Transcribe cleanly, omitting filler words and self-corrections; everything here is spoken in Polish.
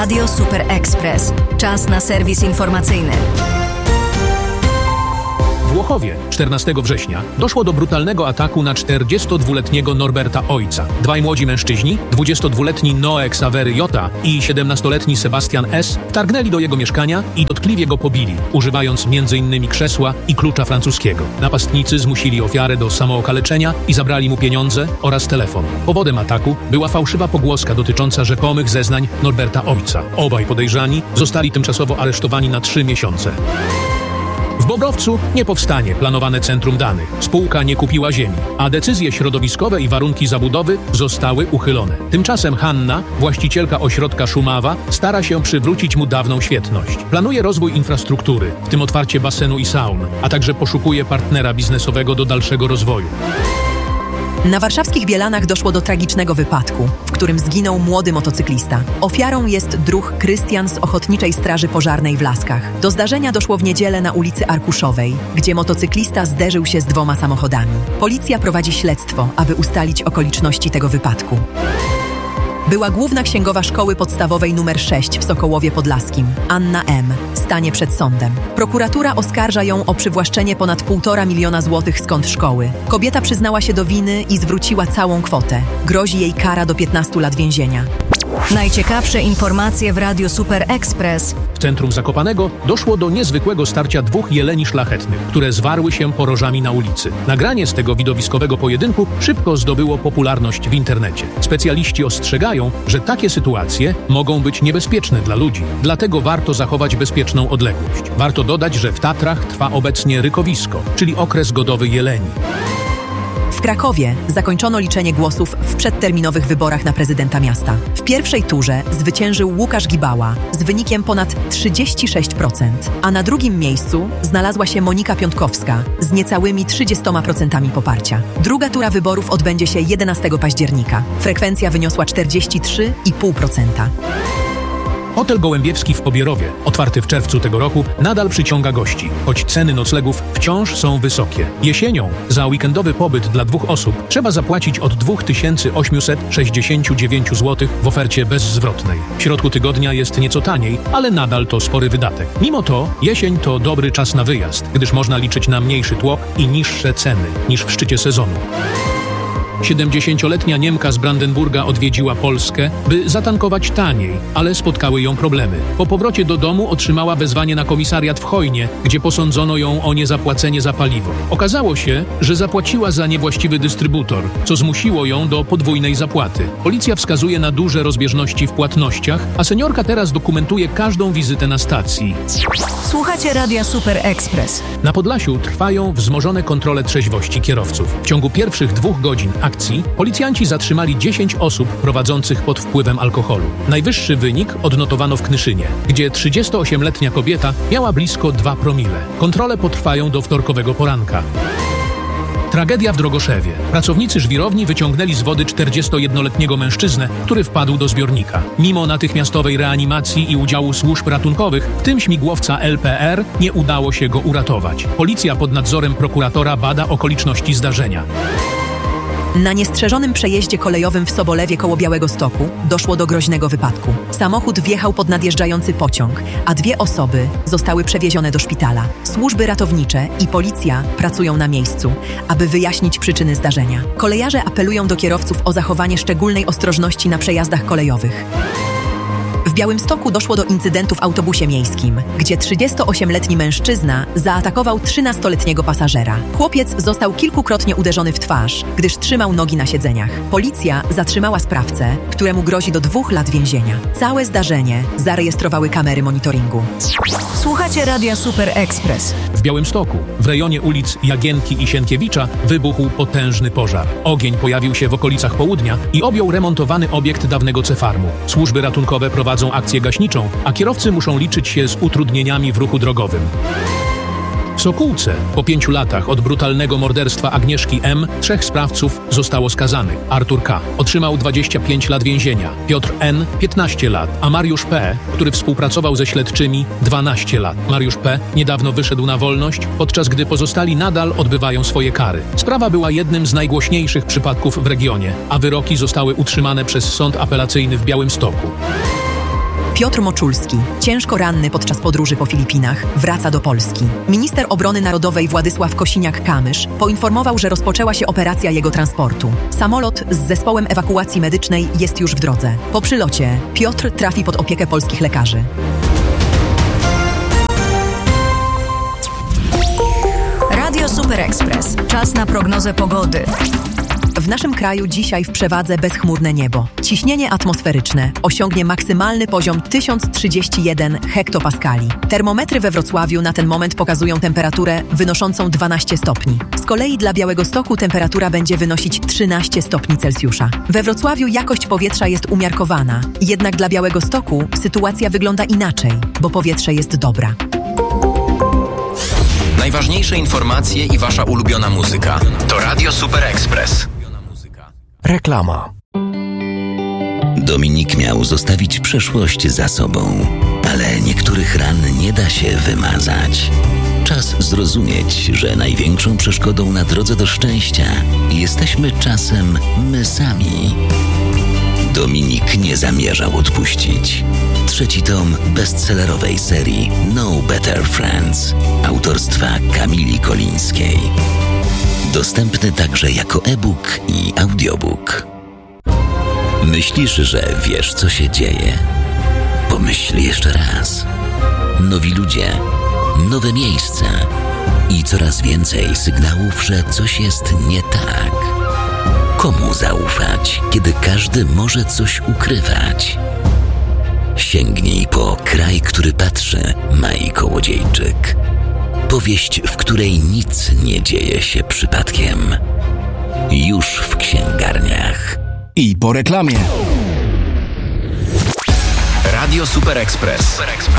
Radio Super Express. Czas na serwis informacyjny. W Włochowie 14 września doszło do brutalnego ataku na 42-letniego Norberta Ojca. Dwaj młodzi mężczyźni, 22-letni Noe Xavery J. i 17-letni Sebastian S. wtargnęli do jego mieszkania i dotkliwie go pobili, używając m.in. krzesła i klucza francuskiego. Napastnicy zmusili ofiarę do samookaleczenia i zabrali mu pieniądze oraz telefon. Powodem ataku była fałszywa pogłoska dotycząca rzekomych zeznań Norberta Ojca. Obaj podejrzani zostali tymczasowo aresztowani na 3 miesiące. W Bobrowcu nie powstanie planowane centrum danych. Spółka nie kupiła ziemi, a decyzje środowiskowe i warunki zabudowy zostały uchylone. Tymczasem Hanna, właścicielka ośrodka Szumawa, stara się przywrócić mu dawną świetność. Planuje rozwój infrastruktury, w tym otwarcie basenu i saun, a także poszukuje partnera biznesowego do dalszego rozwoju. Na warszawskich Bielanach doszło do tragicznego wypadku, w którym zginął młody motocyklista. Ofiarą jest druh Krystian z Ochotniczej Straży Pożarnej w Laskach. Do zdarzenia doszło w niedzielę na ulicy Arkuszowej, gdzie motocyklista zderzył się z 2 samochodami. Policja prowadzi śledztwo, aby ustalić okoliczności tego wypadku. Była główna księgowa szkoły podstawowej nr 6 w Sokołowie Podlaskim, Anna M., stanie przed sądem. Prokuratura oskarża ją o przywłaszczenie ponad 1,5 miliona złotych z kont szkoły. Kobieta przyznała się do winy i zwróciła całą kwotę. Grozi jej kara do 15 lat więzienia. Najciekawsze informacje w Radio Super Express. W centrum Zakopanego doszło do niezwykłego starcia 2 jeleni szlachetnych, które zwarły się porożami na ulicy. Nagranie z tego widowiskowego pojedynku szybko zdobyło popularność w internecie. Specjaliści ostrzegają, że takie sytuacje mogą być niebezpieczne dla ludzi, dlatego warto zachować bezpieczną odległość. Warto dodać, że w Tatrach trwa obecnie rykowisko, czyli okres godowy jeleni. W Krakowie zakończono liczenie głosów w przedterminowych wyborach na prezydenta miasta. W pierwszej turze zwyciężył Łukasz Gibała z wynikiem ponad 36%, a na drugim miejscu znalazła się Monika Piątkowska z niecałymi 30% poparcia. Druga tura wyborów odbędzie się 11 października. Frekwencja wyniosła 43,5%. Hotel Gołębiewski w Pobierowie, otwarty w czerwcu tego roku, nadal przyciąga gości, choć ceny noclegów wciąż są wysokie. Jesienią za weekendowy pobyt dla 2 osób trzeba zapłacić od 2869 zł w ofercie bezzwrotnej. W środku tygodnia jest nieco taniej, ale nadal to spory wydatek. Mimo to jesień to dobry czas na wyjazd, gdyż można liczyć na mniejszy tłok i niższe ceny niż w szczycie sezonu. 70-letnia Niemka z Brandenburga odwiedziła Polskę, by zatankować taniej, ale spotkały ją problemy. Po powrocie do domu otrzymała wezwanie na komisariat w Chojnie, gdzie posądzono ją o niezapłacenie za paliwo. Okazało się, że zapłaciła za niewłaściwy dystrybutor, co zmusiło ją do podwójnej zapłaty. Policja wskazuje na duże rozbieżności w płatnościach, a seniorka teraz dokumentuje każdą wizytę na stacji. Słuchacie Radia Super Express. Na Podlasiu trwają wzmożone kontrole trzeźwości kierowców. W ciągu pierwszych 2 godzin akcji policjanci zatrzymali 10 osób prowadzących pod wpływem alkoholu. Najwyższy wynik odnotowano w Knyszynie, gdzie 38-letnia kobieta miała blisko 2 promile. Kontrole potrwają do wtorkowego poranka. Tragedia w Drogoszewie. Pracownicy żwirowni wyciągnęli z wody 41-letniego mężczyznę, który wpadł do zbiornika. Mimo natychmiastowej reanimacji i udziału służb ratunkowych, w tym śmigłowca LPR, nie udało się go uratować. Policja pod nadzorem prokuratora bada okoliczności zdarzenia. Na niestrzeżonym przejeździe kolejowym w Sobolewie koło Białegostoku doszło do groźnego wypadku. Samochód wjechał pod nadjeżdżający pociąg, a 2 osoby zostały przewiezione do szpitala. Służby ratownicze i policja pracują na miejscu, aby wyjaśnić przyczyny zdarzenia. Kolejarze apelują do kierowców o zachowanie szczególnej ostrożności na przejazdach kolejowych. W Białymstoku doszło do incydentu w autobusie miejskim, gdzie 38-letni mężczyzna zaatakował 13-letniego pasażera. Chłopiec został kilkukrotnie uderzony w twarz, gdyż trzymał nogi na siedzeniach. Policja zatrzymała sprawcę, któremu grozi do 2 lat więzienia. Całe zdarzenie zarejestrowały kamery monitoringu. Słuchacie Radia Super Express. W Białymstoku, w rejonie ulic Jagienki i Sienkiewicza, wybuchł potężny pożar. Ogień pojawił się w okolicach południa i objął remontowany obiekt dawnego cefarmu. Służby ratunkowe prowadzą akcję gaśniczą, a kierowcy muszą liczyć się z utrudnieniami w ruchu drogowym. W Sokółce po 5 latach od brutalnego morderstwa Agnieszki M. 3 sprawców zostało skazanych. Artur K. otrzymał 25 lat więzienia, Piotr N. 15 lat, a Mariusz P., który współpracował ze śledczymi, 12 lat. Mariusz P. niedawno wyszedł na wolność, podczas gdy pozostali nadal odbywają swoje kary. Sprawa była jednym z najgłośniejszych przypadków w regionie, a wyroki zostały utrzymane przez Sąd Apelacyjny w Białymstoku. Piotr Moczulski, ciężko ranny podczas podróży po Filipinach, wraca do Polski. Minister Obrony Narodowej Władysław Kosiniak-Kamysz poinformował, że rozpoczęła się operacja jego transportu. Samolot z zespołem ewakuacji medycznej jest już w drodze. Po przylocie Piotr trafi pod opiekę polskich lekarzy. Radio Super Express. Czas na prognozę pogody. W naszym kraju dzisiaj w przewadze bezchmurne niebo. Ciśnienie atmosferyczne osiągnie maksymalny poziom 1031 hektopaskali. Termometry we Wrocławiu na ten moment pokazują temperaturę wynoszącą 12 stopni. Z kolei dla Białegostoku temperatura będzie wynosić 13 stopni Celsjusza. We Wrocławiu jakość powietrza jest umiarkowana, jednak dla Białegostoku sytuacja wygląda inaczej, bo powietrze jest dobra. Najważniejsze informacje i wasza ulubiona muzyka. To Radio Super Express. Reklama. Dominik miał zostawić przeszłość za sobą, ale niektórych ran nie da się wymazać. Czas zrozumieć, że największą przeszkodą na drodze do szczęścia jesteśmy czasem my sami. Dominik nie zamierzał odpuścić. 3. tom bestsellerowej serii No Better Friends autorstwa Kamili Kolińskiej. Dostępny także jako e-book i audiobook. Myślisz, że wiesz, co się dzieje? Pomyśl jeszcze raz. Nowi ludzie, nowe miejsca i coraz więcej sygnałów, że coś jest nie tak. Komu zaufać, kiedy każdy może coś ukrywać? Sięgnij po Kraj, który patrzy, Mai Kołodziejczyk. Powieść, w której nic nie dzieje się przypadkiem. Już w księgarniach. I po reklamie. Radio Super Express.